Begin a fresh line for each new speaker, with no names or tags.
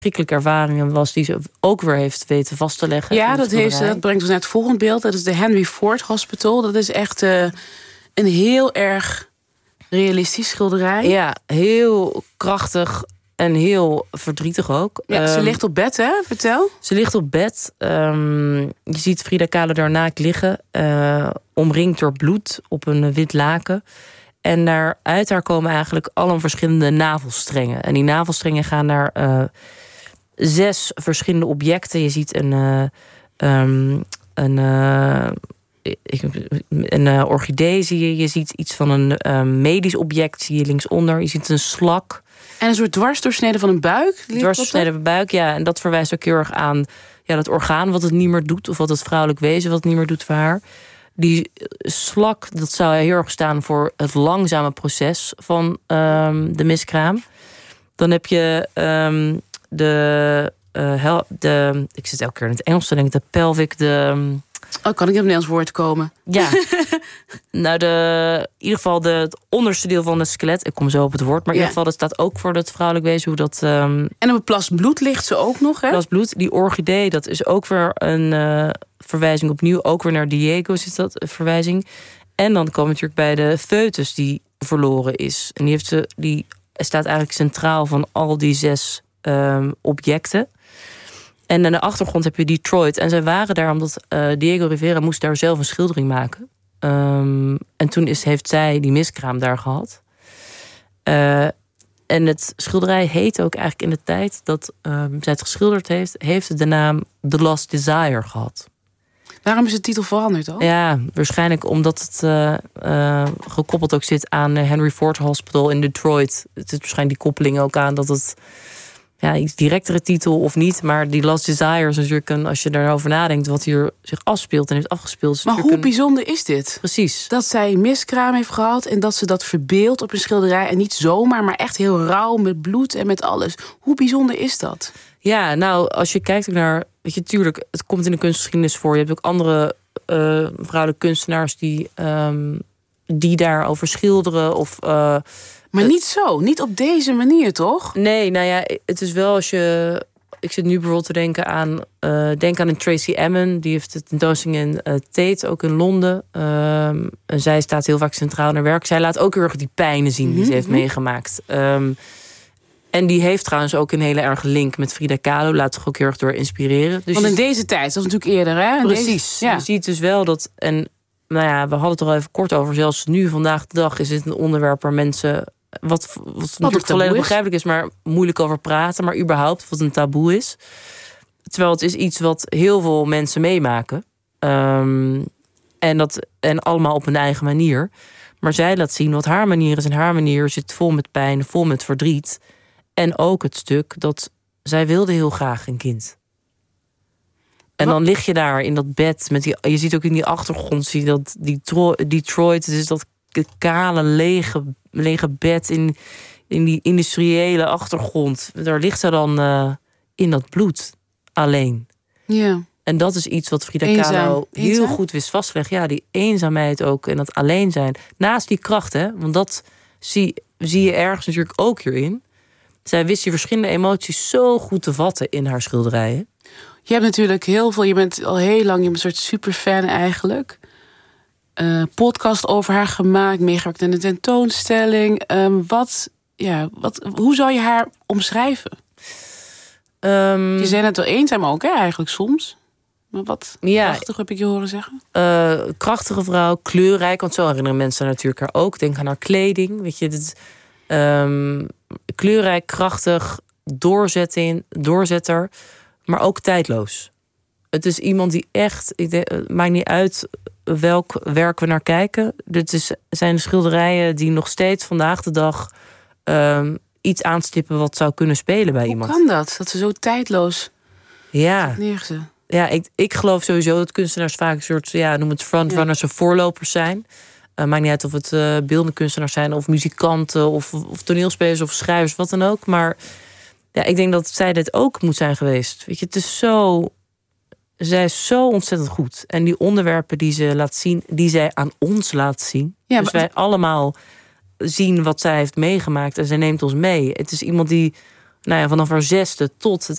verschrikkelijke ervaringen was die ze ook weer heeft weten vast te leggen.
Ja, dat brengt ons naar het volgende beeld. Dat is de Henry Ford Hospital. Dat is echt een heel erg realistisch schilderij.
Ja, heel krachtig en heel verdrietig ook.
Ja, ze ligt op bed, hè? Vertel.
Ze ligt op bed. Je ziet Frida Kahlo daar naakt liggen. Omringd door bloed op een wit laken. En uit haar komen eigenlijk alle verschillende navelstrengen. En die navelstrengen gaan naar 6 verschillende objecten. Je ziet een orchidee, zie je. Je ziet iets van een medisch object, zie je linksonder. Je ziet een slak.
En een soort dwarsdoorsnede van een buik.
Dwarsdoorsnede van een buik, ja. En dat verwijst ook heel erg aan dat orgaan wat het niet meer doet. Of wat het vrouwelijk wezen wat het niet meer doet voor haar. Die slak, dat zou heel erg staan voor het langzame proces van de miskraam. Dan heb je ik zit elke keer in het Engels te denken, de pelvic,
kan ik op een Nederlands woord komen?
Ja. Nou, in ieder geval het onderste deel van het skelet. Ik kom zo op het woord, maar in ieder geval dat staat ook voor het vrouwelijk wezen hoe dat.
En op een plas bloed ligt ze ook nog, hè?
Plas bloed. Die orchidee, dat is ook weer een verwijzing opnieuw. Ook weer naar Diego is dat een verwijzing. En dan komen we natuurlijk bij de foetus die verloren is. En die staat eigenlijk centraal van al die 6 objecten. En aan de achtergrond heb je Detroit. En zij waren daar omdat Diego Rivera moest daar zelf een schildering maken. En toen heeft zij die miskraam daar gehad. En het schilderij heet ook eigenlijk in de tijd dat zij het geschilderd heeft het de naam The Last Desire gehad.
Daarom is de titel veranderd, toch?
Ja, waarschijnlijk omdat het gekoppeld ook zit aan Henry Ford Hospital in Detroit. Het zit waarschijnlijk die koppeling ook aan dat het iets directere titel of niet. Maar die Last Desire is natuurlijk als je daarover nadenkt wat hier zich afspeelt en heeft afgespeeld.
Maar hoe bijzonder is dit?
Precies.
Dat zij miskraam heeft gehad en dat ze dat verbeeldt op een schilderij. En niet zomaar, maar echt heel rauw met bloed en met alles. Hoe bijzonder is dat? Ja, nou, als je kijkt naar, weet je, tuurlijk, het komt in de kunstgeschiedenis voor. Je hebt ook andere vrouwelijke kunstenaars die daarover schilderen of. Maar niet zo, niet op deze manier, toch? Nee, nou ja, het is wel als je. Ik zit nu bijvoorbeeld te denken aan. Denk aan een Tracy Emin. Die heeft de tentoonstelling in Tate, ook in Londen. En zij staat heel vaak centraal in haar werk. Zij laat ook heel erg die pijnen zien die ze heeft meegemaakt. En die heeft trouwens ook een hele erg link met Frida Kahlo. Laat zich ook heel erg door inspireren. Dus want in deze tijd, dat was natuurlijk eerder, hè? Precies. Je ziet dus wel dat. En nou ja, we hadden het er al even kort over. Zelfs nu, vandaag de dag, is dit een onderwerp waar mensen. Wat natuurlijk volledig begrijpelijk is, maar moeilijk over praten. Maar überhaupt wat een taboe is. Terwijl het is iets wat heel veel mensen meemaken. En allemaal op hun eigen manier. Maar zij laat zien wat haar manier is. En haar manier zit vol met pijn, vol met verdriet. En ook het stuk dat zij wilde heel graag een kind. En dan lig je daar in dat bed. Je ziet ook in die achtergrond, zie je dat Detroit, dus dat kale, lege bed in die industriële achtergrond. Daar ligt ze dan in dat bloed alleen. Ja. En dat is iets wat Frida Kahlo heel goed wist vastleggen. Ja, die eenzaamheid ook en dat alleen zijn. Naast die kracht, hè. Want dat zie je ergens natuurlijk ook hierin. Zij wist die verschillende emoties zo goed te vatten in haar schilderijen. Je hebt natuurlijk heel veel. Je bent al heel lang een soort superfan eigenlijk. Podcast over haar gemaakt, meegewerkt in de tentoonstelling. Hoe zou je haar omschrijven? Je zei net wel eenzaam ook, hè, eigenlijk soms. Maar wat krachtig heb ik je horen zeggen? Krachtige vrouw, kleurrijk. Want zo herinneren mensen natuurlijk haar ook. Denk aan haar kleding. Weet je, kleurrijk, krachtig, doorzetter. Maar ook tijdloos. Het is iemand die echt. Het maakt niet uit welk werk we naar kijken. Dit zijn schilderijen die nog steeds vandaag de dag iets aanstippen wat zou kunnen spelen bij iemand. Hoe kan dat? Dat ze zo tijdloos neergezet. Ja, ik geloof sowieso dat kunstenaars vaak een soort, noem het frontrunners of voorlopers zijn. Maakt niet uit of het beeldende kunstenaars zijn of muzikanten of toneelspelers of schrijvers, wat dan ook. Maar ja, ik denk dat zij dit ook moet zijn geweest. Weet je, het is zo. Zij is zo ontzettend goed. En die onderwerpen die ze laat zien, die zij aan ons laat zien. Ja, dus wij allemaal zien wat zij heeft meegemaakt en zij neemt ons mee. Het is iemand die vanaf haar 6e tot het